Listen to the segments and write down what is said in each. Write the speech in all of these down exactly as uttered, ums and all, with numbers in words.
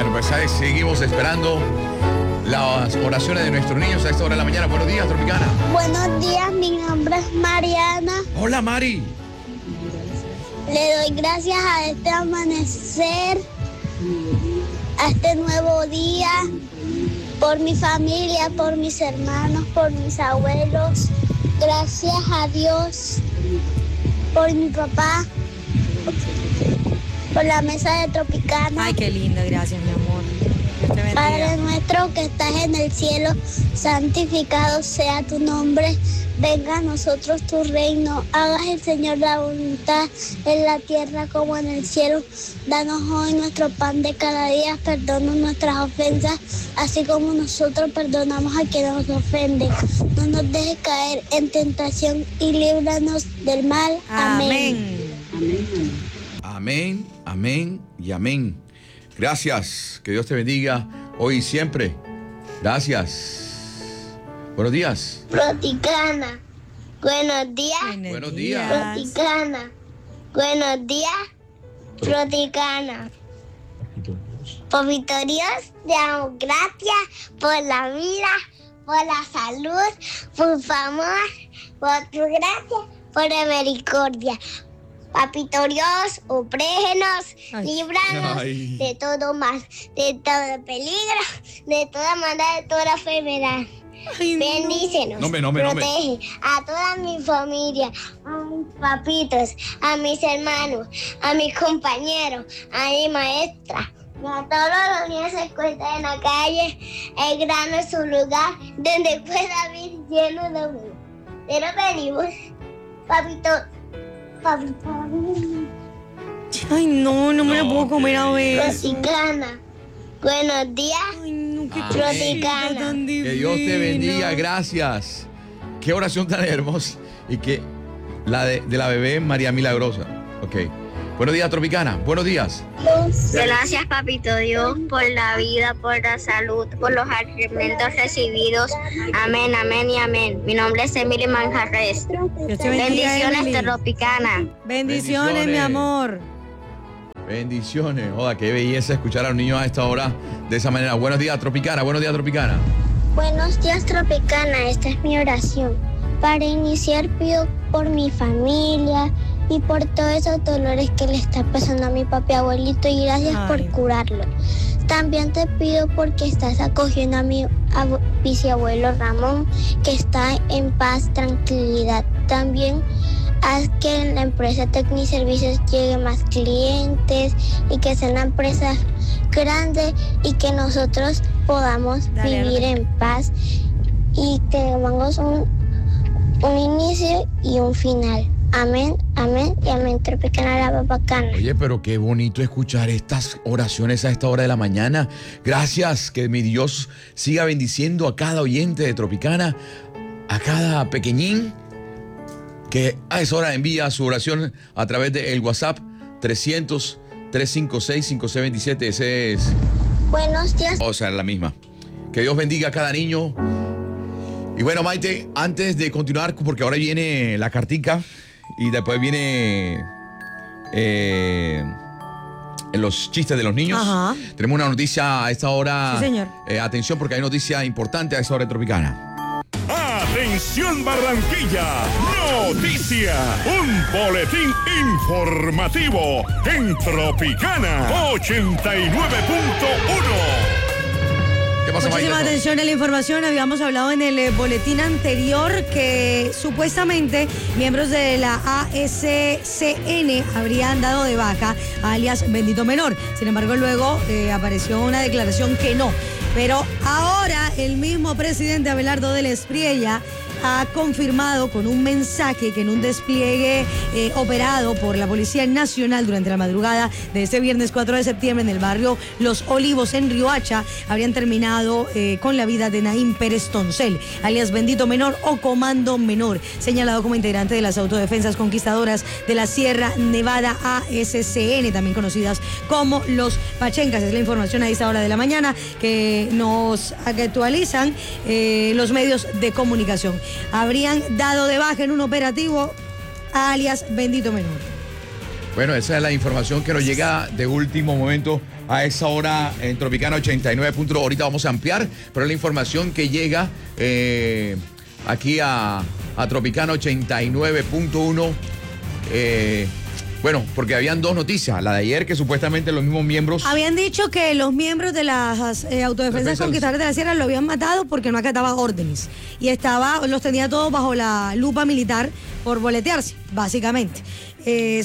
Bueno, pues ¿sabes? Seguimos esperando las oraciones de nuestros niños a esta hora de la mañana. Buenos días, Tropicana. Buenos días, mi nombre es Mariana. Hola, Mari. Le doy gracias a este amanecer, a este nuevo día, por mi familia, por mis hermanos, por mis abuelos. Gracias a Dios, por mi papá, por la mesa de Tropicana. Ay, qué lindo, gracias, mi amor. Dios te bendiga. Padre nuestro que estás en el cielo, santificado sea tu nombre. Venga a nosotros tu reino. Hagas el Señor la voluntad en la tierra como en el cielo. Danos hoy nuestro pan de cada día. Perdona nuestras ofensas, así como nosotros perdonamos a quienes nos ofenden. No nos dejes caer en tentación y líbranos del mal. Amén. Amén. Amén, amén y amén. Gracias. Que Dios te bendiga hoy y siempre. Gracias. Buenos días. Tropicana. Buenos días. Buenos días. Tropicana. Buenos días. Tropicana. Papito Dios, te damos gracias por la vida, por la salud, por tu amor, por tu gracia, por la misericordia. Papito Dios, oprégenos, líbranos Ay. de todo mal, de todo peligro, de toda maldad, de toda enfermedad. Ay, no. Bendícenos, No, hombre, no, hombre, no, hombre. protege a toda mi familia, a mis papitos, a mis hermanos, a mis compañeros, a mi maestra, y a todos los niños que se encuentran en la calle. El grano es un lugar donde pueda vivir lleno de amor. Pero venimos, papito, papito, Ay, no, no me lo No, puedo comer a ver. Tropicana. Buenos días. Ay, no, qué Amén. cosita tan divina. Que Dios te bendiga. Gracias. Qué oración tan hermosa. Y que la de, de la bebé María Milagrosa. Ok. Buenos días, Tropicana. Buenos días. Gracias, papito Dios, por la vida, por la salud, por los alimentos recibidos. Amén, amén y amén. Mi nombre es Emily Manjarres. Dios te bendiga, Bendiciones, Emily. Tropicana. Bendiciones, mi Bendiciones. amor. Bendiciones. Joda, qué belleza escuchar a los niños a esta hora de esa manera. Buenos días, Tropicana. Buenos días, Tropicana. Buenos días, Tropicana. Esta es mi oración. Para iniciar pido por mi familia y por todos esos dolores que le está pasando a mi papi abuelito, y gracias Ay. por curarlo. También te pido porque estás acogiendo a mi abu- bisabuelo Ramón, que está en paz, tranquilidad. También haz que en la empresa Tecniservicios llegue más clientes y que sea una empresa grande y que nosotros podamos Dale, vivir Arne. en paz y tengamos un, un inicio y un final. Amén, amén y amén. Tropicana la bacana. Oye, pero qué bonito escuchar estas oraciones a esta hora de la mañana. Gracias, que mi Dios siga bendiciendo a cada oyente de Tropicana, a cada pequeñín que a esa hora envía su oración a través del WhatsApp trescientos, trescientos cincuenta y seis, cincuenta y seis veintisiete. Ese es, Buenos días. o sea, la misma. Que Dios bendiga a cada niño. Y bueno, Maite, antes de continuar, porque ahora viene la cartica y después viene eh, los chistes de los niños. Ajá. Tenemos una noticia a esta hora. Sí, señor. Eh, atención, porque hay noticia importante a esta hora de Tropicana. Atención Barranquilla, noticia, un boletín informativo en Tropicana ochenta y nueve punto uno. ¿Qué pasa, Muchísima Maite? atención a la información. Habíamos hablado en el eh, boletín anterior que supuestamente miembros de la A S C N habrían dado de baja a alias Bendito Menor. Sin embargo, luego eh, apareció una declaración que no. Pero ahora el mismo presidente Abelardo del Espriella ha confirmado con un mensaje que en un despliegue eh, operado por la Policía Nacional durante la madrugada de este viernes cuatro de septiembre en el barrio Los Olivos en Riohacha habrían terminado eh, con la vida de Naim Pérez Toncel, alias Bendito Menor o Comando Menor, señalado como integrante de las autodefensas conquistadoras de la Sierra Nevada A S C N, también conocidas como los Pachencas. Es la información a esta hora de la mañana que nos actualizan eh, los medios de comunicación. Habrían dado de baja en un operativo a alias Bendito Menor. Bueno, esa es la información que nos llega de último momento a esa hora en Tropicana ochenta y nueve punto uno. Ahorita vamos a ampliar, pero la información que llega eh, aquí a, a Tropicana ochenta y nueve punto uno. Eh, Bueno, porque habían dos noticias. La de ayer, que supuestamente los mismos miembros... Habían dicho que los miembros de las eh, autodefensas Defensas. conquistadoras de la Sierra lo habían matado porque no acataba órdenes. Y estaba, los tenía todos bajo la lupa militar por boletearse, básicamente. Eh,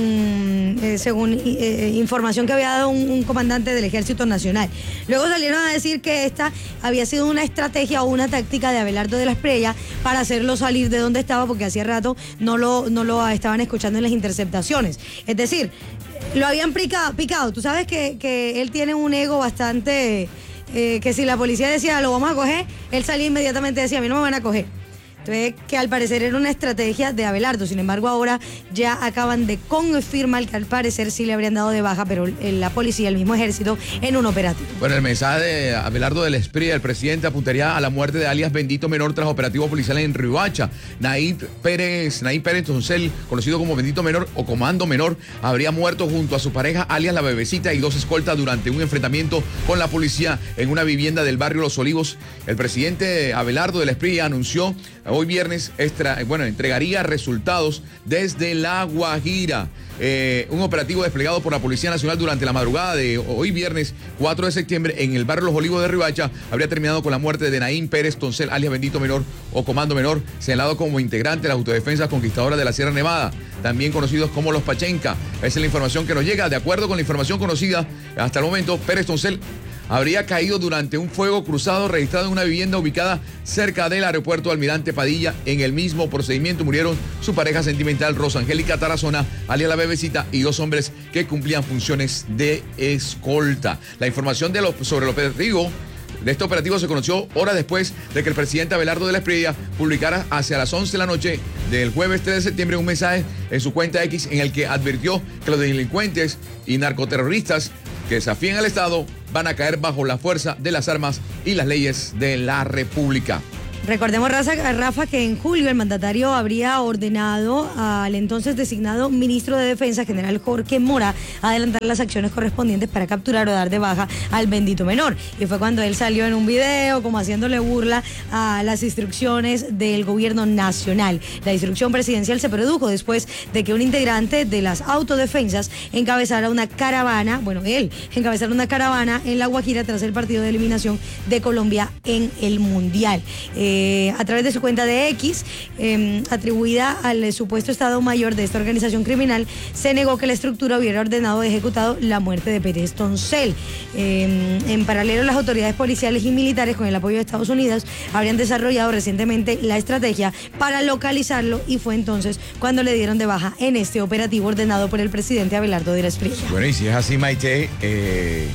según eh, según eh, información que había dado un, un comandante del Ejército Nacional. Luego salieron a decir que esta había sido una estrategia o una táctica de Abelardo de la Espriella para hacerlo salir de donde estaba, porque hacía rato no lo, no lo estaban escuchando en las interceptaciones. Es decir, lo habían picado. picado. Tú sabes que, que él tiene un ego bastante... Eh, que si la policía decía lo vamos a coger, él salía inmediatamente y decía a mí no me van a coger. Entonces, que al parecer era una estrategia de Abelardo. Sin embargo, ahora ya acaban de confirmar que al parecer sí le habrían dado de baja, pero la policía, el mismo ejército, en un operativo. Bueno, el mensaje de Abelardo del Espriella, el presidente, apuntaría a la muerte de alias Bendito Menor tras operativo policial en Riohacha. Naib Pérez, Naib Pérez Toncel, conocido como Bendito Menor o Comando Menor, habría muerto junto a su pareja, alias La Bebecita, y dos escoltas durante un enfrentamiento con la policía en una vivienda del barrio Los Olivos. El presidente Abelardo del Espriella anunció hoy viernes, extra, bueno, entregaría resultados desde La Guajira. Eh, un operativo desplegado por la Policía Nacional durante la madrugada de hoy viernes cuatro de septiembre en el barrio Los Olivos de Riohacha habría terminado con la muerte de Naim Pérez Toncel, alias Bendito Menor o Comando Menor, señalado como integrante de las autodefensas conquistadoras de la Sierra Nevada, también conocidos como los Pachenca. Esa es la información que nos llega. De acuerdo con la información conocida hasta el momento, Pérez Toncel habría caído durante un fuego cruzado registrado en una vivienda ubicada cerca del aeropuerto Almirante Padilla. En el mismo procedimiento murieron su pareja sentimental Rosa Angélica Tarazona, alias La Bebecita, y dos hombres que cumplían funciones de escolta. La información de lo, sobre el operativo de este operativo se conoció horas después de que el presidente Abelardo de la Espriella publicara hacia las once de la noche del jueves tres de septiembre un mensaje en su cuenta X en el que advirtió que los delincuentes y narcoterroristas que desafíen al Estado van a caer bajo la fuerza de las armas y las leyes de la República. Recordemos, Rafa, que en julio el mandatario habría ordenado al entonces designado ministro de Defensa, general Jorge Mora, adelantar las acciones correspondientes para capturar o dar de baja al Bendito Menor. Y fue cuando él salió en un video como haciéndole burla a las instrucciones del gobierno nacional. La instrucción presidencial se produjo después de que un integrante de las autodefensas encabezara una caravana, bueno, él encabezara una caravana en La Guajira tras el partido de eliminación de Colombia en el Mundial. Eh, Eh, a través de su cuenta de X, eh, atribuida al eh, supuesto Estado Mayor de esta organización criminal, se negó que la estructura hubiera ordenado o ejecutado la muerte de Pérez Toncel. Eh, en paralelo, las autoridades policiales y militares, con el apoyo de Estados Unidos, habrían desarrollado recientemente la estrategia para localizarlo, y fue entonces cuando le dieron de baja en este operativo ordenado por el presidente Abelardo de la Espriella. Bueno, y si es así, Maite, eh...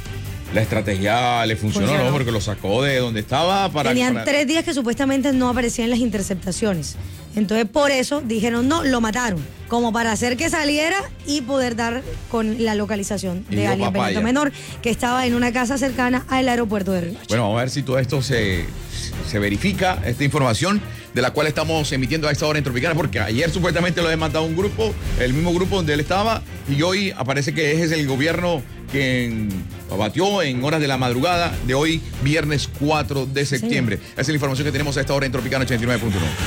la estrategia le funcionó, funcionó, ¿no? Porque lo sacó de donde estaba para... Tenían para... tres días que supuestamente no aparecían las interceptaciones. Entonces, por eso dijeron, no, lo mataron. Como para hacer que saliera y poder dar con la localización de alias Bendito Menor, que estaba en una casa cercana al aeropuerto de Riohacha. Bueno, vamos a ver si todo esto se, se verifica, esta información de la cual estamos emitiendo a esta hora en Tropicana, porque ayer supuestamente lo había mandado un grupo, el mismo grupo donde él estaba, y hoy aparece que ese es el gobierno que abatió en horas de la madrugada de hoy, viernes cuatro de septiembre. Sí. Esa es la información que tenemos a esta hora en Tropicana ochenta y nueve punto uno.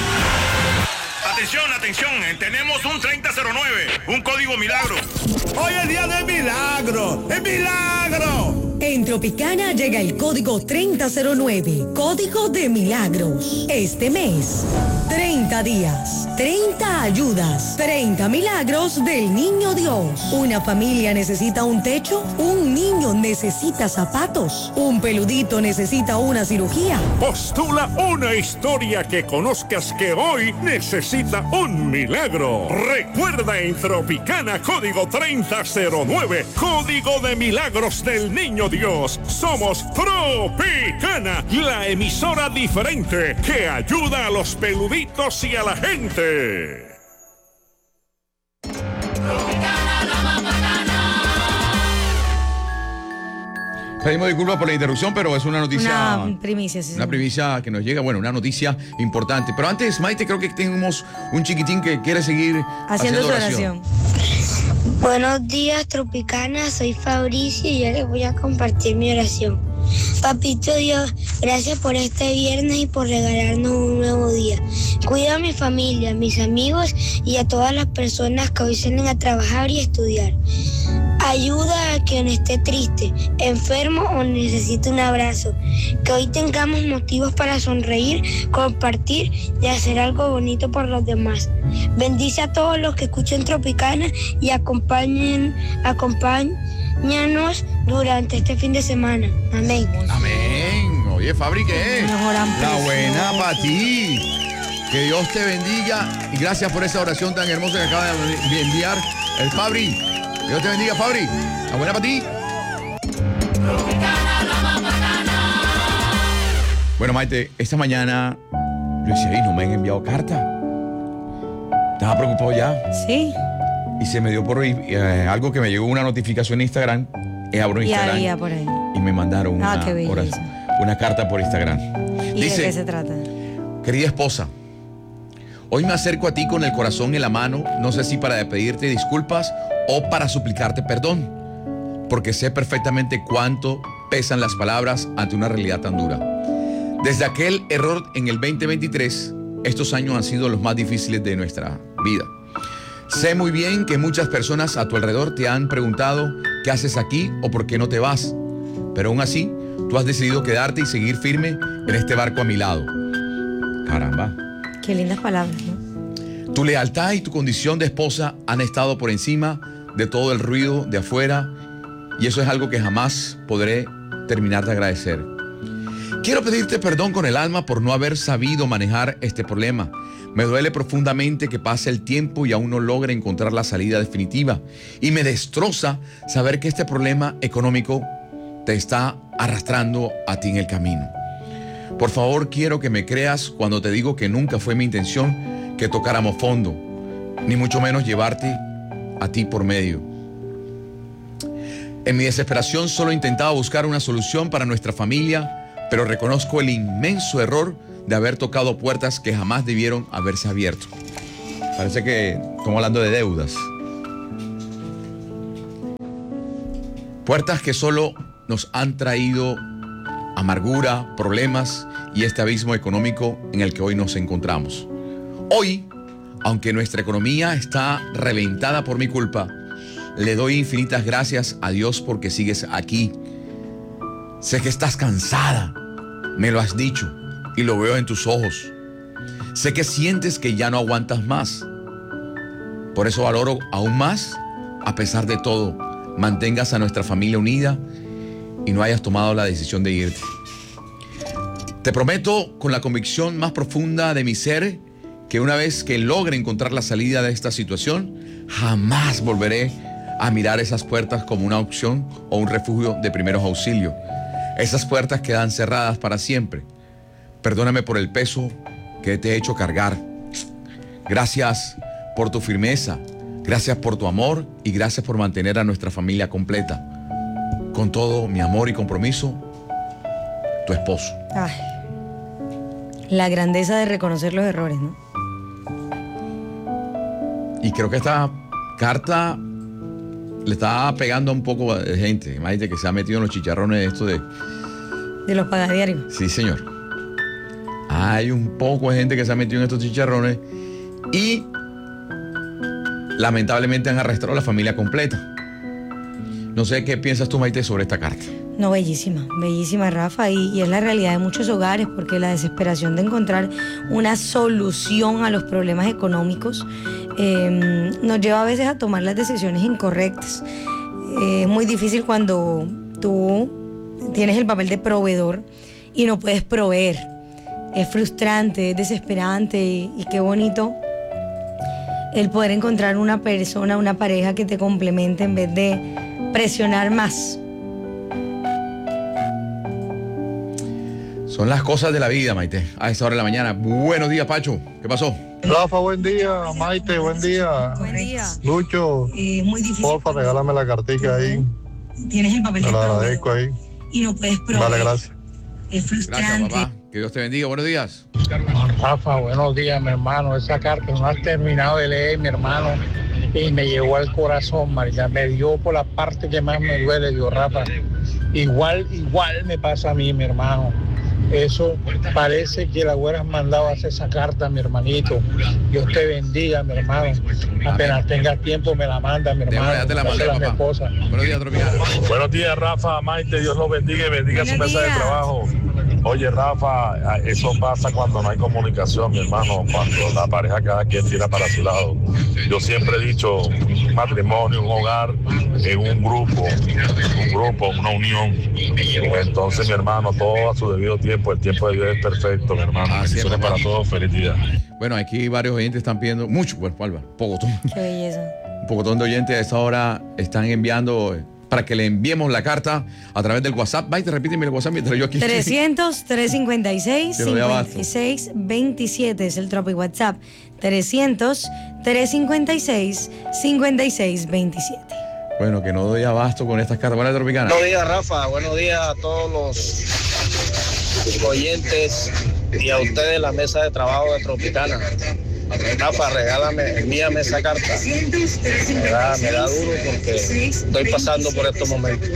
Atención, atención, tenemos un treinta cero nueve, un código milagro. Hoy es día de milagro, ¡es milagro! En Tropicana llega el código treinta cero nueve, código de milagros. Este mes, treinta días, treinta ayudas, treinta milagros del Niño Dios. Una familia necesita un techo, un niño necesita zapatos, un peludito necesita una cirugía. Postula una historia que conozcas que hoy necesita un milagro. Recuerda, en Tropicana, código treinta cero nueve, código de milagros del Niño Dios. Somos Tropicana, la emisora diferente que ayuda a los peluditos y a la gente. Pedimos disculpas por la interrupción, pero es una noticia... Una primicia, sí. Una primicia que nos llega, bueno, una noticia importante. Pero antes, Maite, creo que tenemos un chiquitín que quiere seguir haciendo, haciendo su oración. oración. Buenos días, Tropicana. Soy Fabricio y yo les voy a compartir mi oración. Papito Dios, gracias por este viernes y por regalarnos un nuevo día. Cuida a mi familia, a mis amigos y a todas las personas que hoy salen a trabajar y estudiar. Ayuda a quien esté triste, enfermo o necesite un abrazo. Que hoy tengamos motivos para sonreír, compartir y hacer algo bonito por los demás. Bendice a todos los que escuchen Tropicana y acompañen, acompáñanos durante este fin de semana. Amén. Amén. Oye, Fabri, ¿qué es? La buena para ti. Que Dios te bendiga y gracias por esa oración tan hermosa que acaba de enviar el Fabri. Dios te bendiga, Fabri. La buena para ti. Bueno, Maite, esta mañana yo decía, "Ey, no me han enviado carta". Estaba preocupado ya. Sí. Y se me dio por eh, algo que me llegó una notificación en Instagram. Eh, abro Y Instagram. había por ahí. Y me mandaron Ah, una, qué belleza. oración, una carta por Instagram. ¿Y Dice, de qué se trata? querida esposa, hoy me acerco a ti con el corazón en la mano, no sé si para pedirte disculpas o para suplicarte perdón, porque sé perfectamente cuánto pesan las palabras ante una realidad tan dura. Desde aquel error en el veinte veintitrés, estos años han sido los más difíciles de nuestra vida. Sé muy bien que muchas personas a tu alrededor te han preguntado qué haces aquí o por qué no te vas, pero aún así, tú has decidido quedarte y seguir firme en este barco a mi lado. Caramba. Qué lindas palabras, ¿no? Tu lealtad y tu condición de esposa han estado por encima de todo el ruido de afuera y eso es algo que jamás podré terminar de agradecer. Quiero pedirte perdón con el alma por no haber sabido manejar este problema. Me duele profundamente que pase el tiempo y aún no logre encontrar la salida definitiva. Y me destroza saber que este problema económico te está arrastrando a ti en el camino. Por favor, quiero que me creas cuando te digo que nunca fue mi intención que tocáramos fondo, ni mucho menos llevarte a ti por medio. En mi desesperación solo intentaba buscar una solución para nuestra familia, pero reconozco el inmenso error de haber tocado puertas que jamás debieron haberse abierto. Parece que estamos hablando de deudas. Puertas que solo nos han traído amargura, problemas y este abismo económico en el que hoy nos encontramos. Hoy, aunque nuestra economía está reventada por mi culpa, le doy infinitas gracias a Dios porque sigues aquí. Sé que estás cansada, me lo has dicho y lo veo en tus ojos. Sé que sientes que ya no aguantas más. Por eso valoro aún más, a pesar de todo, mantengas a nuestra familia unida y no hayas tomado la decisión de irte. Te prometo con la convicción más profunda de mi ser que una vez que logre encontrar la salida de esta situación, jamás volveré a mirar esas puertas como una opción o un refugio de primeros auxilios. Esas puertas quedan cerradas para siempre. Perdóname por el peso que te he hecho cargar. Gracias por tu firmeza, gracias por tu amor y gracias por mantener a nuestra familia completa. Con todo mi amor y compromiso, tu esposo. Ay, la grandeza de reconocer los errores, ¿no? Y creo que esta carta le está pegando a un poco de gente. Imagínate que se ha metido en los chicharrones de esto de... De los pagadiarios. Sí, señor. Hay un poco de gente que se ha metido en estos chicharrones y lamentablemente han arrastrado a la familia completa. No sé qué piensas tú, Maite, sobre esta carta. No, bellísima, bellísima, Rafa, y, y es la realidad de muchos hogares, porque la desesperación de encontrar una solución a los problemas económicos eh, nos lleva a veces a tomar las decisiones incorrectas. Eh, es muy difícil cuando tú tienes el papel de proveedor y no puedes proveer. Es frustrante, es desesperante y, y qué bonito el poder encontrar una persona, una pareja que te complemente en vez de presionar más. Son las cosas de la vida, Maite, a esta hora de la mañana. Buenos días, Pacho. ¿Qué pasó? Rafa, buen día. Maite, buen día. Buen día. Lucho, Eh, es muy difícil. porfa, regálame la cartica ahí. Tienes el papel Te de lo proveedor agradezco ahí. y no puedes proveer. Vale, gracias. Es frustrante. Gracias, papá. Que Dios te bendiga. Buenos días. Rafa, buenos días, mi hermano. Esa carta no has terminado de leer, mi hermano. y me llegó al corazón, María. Me dio por la parte que más me duele, Dios, Rafa. Igual, igual me pasa a mí, mi hermano. Eso parece que la güera has mandado a hacer esa carta, mi hermanito. Dios te bendiga, mi hermano. Apenas tengas tiempo me la manda, mi hermano. Ya te la mandé, mi papá. esposa. Buenos días, Tropicana. Buenos días, Rafa, Maite, Dios los bendiga y bendiga su Buenos mesa de días. trabajo. Oye, Rafa, eso pasa cuando no hay comunicación, mi hermano, cuando la pareja cada quien tira para su lado. Yo siempre he dicho, un matrimonio, un hogar, en un grupo, un grupo, una unión. Entonces, mi hermano, todo a su debido tiempo, el tiempo de Dios es perfecto, mi hermano. Así es, Bendiciones papá. para todos, feliz día. Bueno, aquí varios oyentes están pidiendo mucho, bueno, Alba, pocotón, Qué belleza. un pocotón de oyentes a esta hora están enviando eh, para que le enviemos la carta a través del WhatsApp. Maite, repíteme el WhatsApp mientras yo aquí estoy. trescientos, trescientos cincuenta y seis, Yo no doy abasto. cincuenta y seis, veintisiete es el Tropi WhatsApp. trescientos, trescientos cincuenta y seis, cincuenta y seis, veintisiete. Bueno, que no doy abasto con estas cartas. Buenas, Tropicana. Buenos días, Rafa. Buenos días a todos los oyentes y a ustedes de la mesa de trabajo de Tropicana. Rafa, regálame, envíame esa carta. Me da, me da duro porque estoy pasando por estos momentos.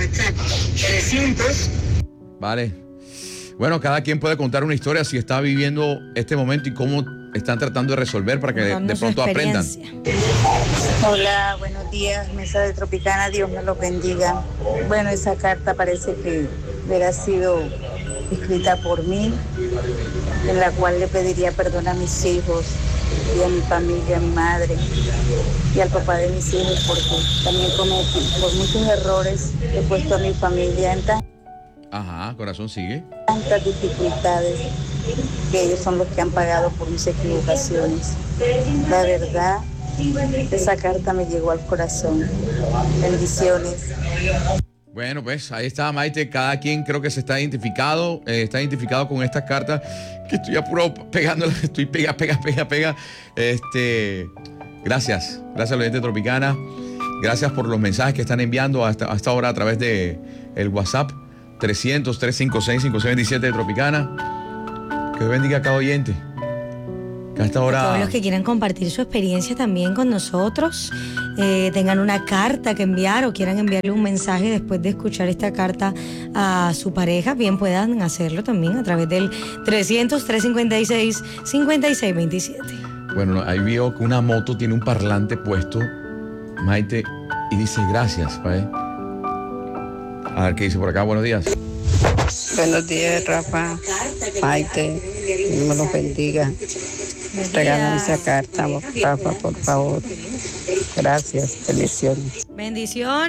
Vale. Bueno, cada quien puede contar una historia si está viviendo este momento y cómo están tratando de resolver para que de, de pronto aprendan. Hola, buenos días, mesa de Tropicana, Dios me los bendiga. Bueno, esa carta parece que hubiera sido escrita por mí, en la cual le pediría perdón a mis hijos y a mi familia, a mi madre y al papá de mis hijos, porque también cometí por muchos errores, he puesto a mi familia en tan Ajá, corazón, sigue. tantas dificultades que ellos son los que han pagado por mis equivocaciones. La verdad, esa carta me llegó al corazón. Bendiciones. Bueno, pues ahí está, Maite. Cada quien creo que se está identificado, eh, está identificado con estas cartas que estoy apurado pegándolas, estoy pega, pega, pega, pega. Este, gracias, gracias a los oyentes de Tropicana. Gracias por los mensajes que están enviando hasta, hasta ahora a través de el WhatsApp trescientos, trescientos cincuenta y seis, cincuenta y seis veintisiete de Tropicana. Que Dios bendiga a cada oyente. Que hasta ahora... Todos los que quieran compartir su experiencia también con nosotros, eh, tengan una carta que enviar o quieran enviarle un mensaje después de escuchar esta carta a su pareja, bien puedan hacerlo también a través del trescientos, trescientos cincuenta y seis, cincuenta y seis veintisiete. Bueno, ahí vio que una moto tiene un parlante puesto, Maite, y dice gracias, ¿vale? A ver qué dice por acá. Buenos días. Buenos días, Rafa, Maite, Dios me los bendiga. Regálame esa carta, Rafa, por favor. Gracias, bendiciones. Bendiciones.